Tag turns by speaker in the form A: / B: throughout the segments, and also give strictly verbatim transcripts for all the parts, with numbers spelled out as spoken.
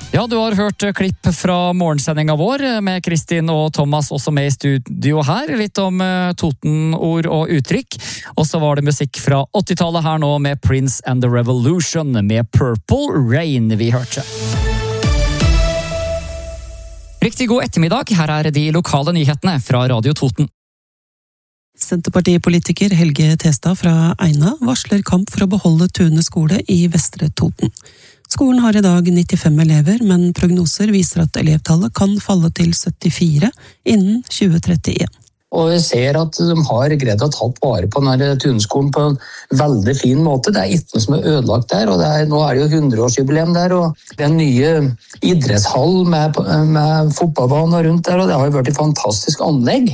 A: Ja, du har hørt klipp fra morgensendinga vår med Kristin og Thomas også med i studio her. Litt om Toten-ord og uttrykk. Og så var det musikk fra åttitallet her nå med Prince and the Revolution med Purple Rain vi hørte. Riktig god ettermiddag, her er de lokale nyhetene fra Radio Toten.
B: Senterpartipolitiker Helge Testad fra Eina varsler kamp for å beholde Tune skole i Vestre Toten. Skolen har i dag nittifem elever, men prognoser viser at elevtallet kan falle til syttifire innen tjue trettien.
C: Og vi ser at de har greid å ta vare på denne Tuneskolen på en veldig fin måte. Det er ikke noe som er ødelagt der, og det er, nå er det jo hundreårsjubileum der, og det er en nye idrettshall med, med fotballbaner rundt der, og det har jo vært et fantastisk anlegg.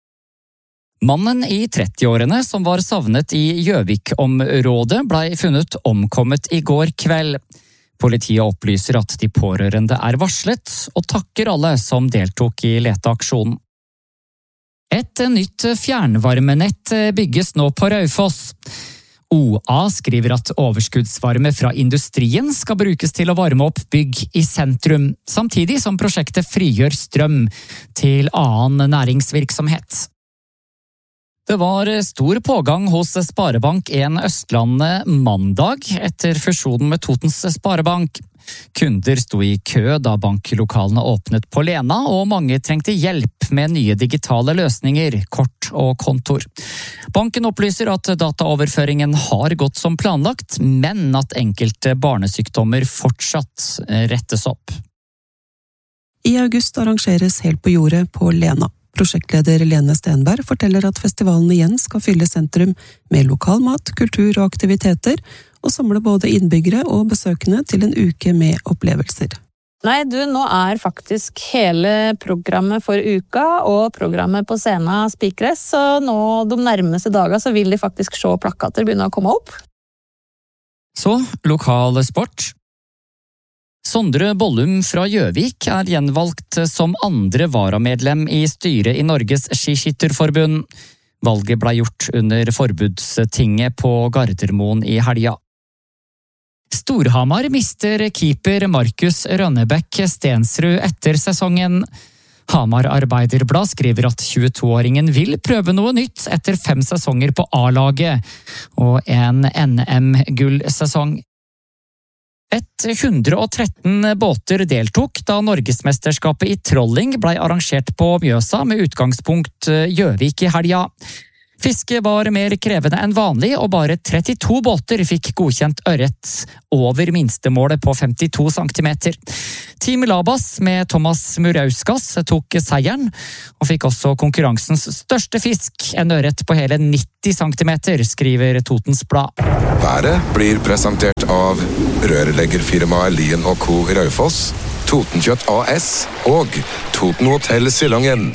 A: Mannen i trettiårene som var savnet i Gjøvik-området ble funnet omkommet i går kveld. Politiet opplyser at de pårørende er varslet, og takker alle som deltok i leteaksjonen. Et nytt fjernvarmenett bygges nå på Raufoss. O A skriver at overskuddsvarme fra industrien skal brukes til å varme opp bygg i sentrum, samtidig som prosjektet frigjør strøm til annen næringsvirksomhet. Det var stor pågang hos Sparebank en Østlandet mandag etter fusjonen med Totens Sparebank. Kunder sto i kø da banklokalene åpnet på Lena, og mange trengte hjelp med nye digitale løsninger, kort og kontor. Banken opplyser at dataoverføringen har gått som planlagt, men at enkelte barnesykdommer fortsatt rettes opp.
B: I august arrangeres Helt på jordet på Lena. Prosjektleder Lene Stenberg forteller at festivalen igjen skal fylle sentrum med lokalmat, kultur og aktiviteter, og samle både innbyggere og besøkende til en uke med opplevelser.
D: Nei, du, nå er faktisk hele programmet for uka og programmet på scenen spikres, så nå de nærmeste dager så vil de faktisk se plakater begynne å komme opp.
A: Så, lokal sport. Sondre Bollum fra Gjøvik er gjenvalgt som andre varamedlem i styret i Norges Skiskytterforbund. Valget ble gjort under forbudstinget på Gardermoen i helga. Storhamar mister keeper Markus Rønnebekk Stensrud etter sesongen. Hamar Arbeiderblad skriver at tjuetoåringen vil prøve noe nytt etter fem sesonger på A-laget og en N M-gullsesong. Et hundre og tretten båter deltok da Norgesmesterskapet i trolling ble arrangert på Mjøsa med utgangspunkt Gjøvik i helga. Fiske var mer krevende enn vanlig, og bare trettito båter fikk godkjent ørret over minstemålet på femtito centimeter. Team Labas med Thomas Murauskas tok seieren, og fikk også konkurransens største fisk, en ørret på hele nitti centimeter, skriver Totens Blad.
E: Været blir presentert av rørleggerfirmaet Lien og Co. Raufoss, Totenkjøtt A S og Toten Hotel Silangen.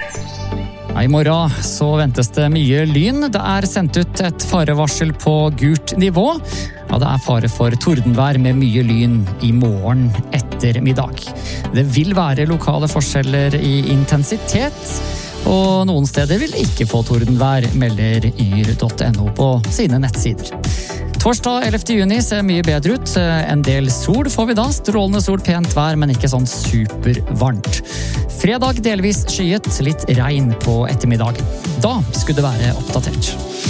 A: I morgen så ventes det mye lyn. Det er sendt ut et farevarsel på gult nivå. Ja, det er fare for tordenvær med mye lyn i morgen ettermiddag. Det vil være lokale forskjeller i intensitet, og noen steder vil ikke få tordenvær, melder yr punktum no på sine nettsider. Torsdag ellevte juni ser mye bedre ut. En del sol får vi da. Strålende sol, pent vær, men ikke sånn supervarmt. Fredag delvis skyet, litt regn på ettermiddagen. Da skulle det være oppdatert.